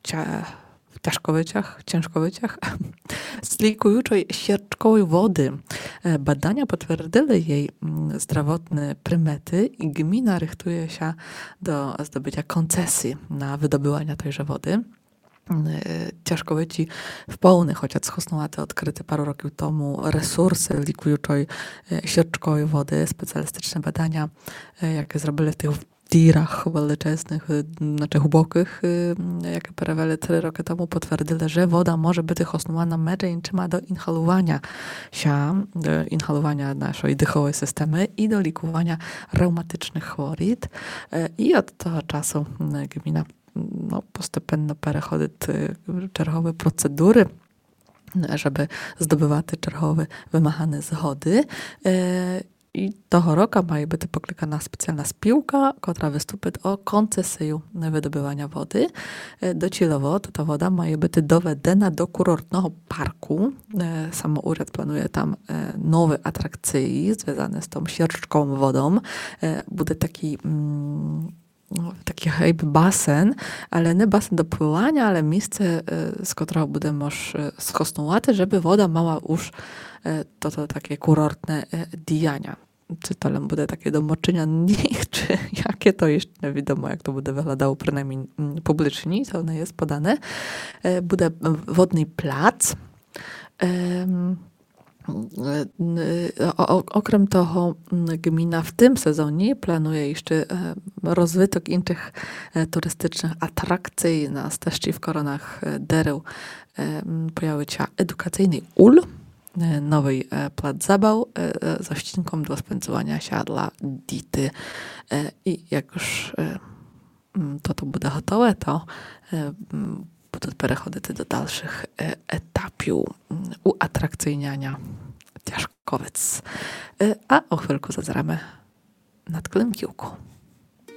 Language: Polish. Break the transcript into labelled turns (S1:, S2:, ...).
S1: w ciężkowyciach z likujuczej sierczkowej wody. Badania potwierdziły jej zdrowotne prymety i gmina rychtuje się do zdobycia koncesji na wydobywanie tejże wody. Ciężkowyci w pełny, chociaż schosnowate odkryte paru roków temu resursy likujuczej sierczkowej wody, specjalistyczne badania, jakie zrobili w tych dirach wielczesnych, znaczy głębokich, jakie prawie 3 roki temu potwierdzili, że woda może być chosnowana mecze do inhalowania naszej dychowej systemy i do likowania reumatycznych chorób. I od tego czasu gmina postępnie przechodzi czerwowe procedury, żeby zdobywać czerwowe wymachane zgody. I tego roku ma być poklikana specjalna spiłka, która wystąpi o koncesję wydobywania wody. Docelowo ta woda ma być dovedena do kurortnego parku. Samo urząd planuje tam nowe atrakcje związane z tą sierczką wodą. Będzie taki jakby basen, ale nie basen do pływania, ale miejsce, z którego będzie można skosnować, żeby woda miała już to takie kurortne dijania. Czy to będzie takie do moczenia nich, czy jakie to jeszcze nie wiadomo, jak to będzie wyglądało, przynajmniej publicznie, to nie jest podane. Będzie wodny plac. Okrem toho gmina w tym sezonie planuje jeszcze rozwój innych turystycznych atrakcji na steszczy w koronach dereł. Pojawi się edukacyjny ul, nowy plac zabaw z ścinką do spędzania się dla dzieci. I jak już to będzie gotowe, to będą przechodzić do dalszych etapów uatrakcyjniania Ciężkowic. A o chwilkę zazramy nad Klimkivku.